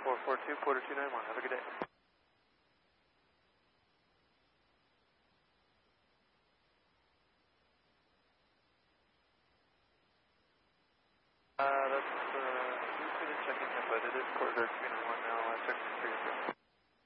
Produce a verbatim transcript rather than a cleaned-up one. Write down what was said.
four four two, quarter two nine one. Have a good day. Uh, that's, uh, Houston is checking in, but it is quarter two nine one now, uh, checking for you.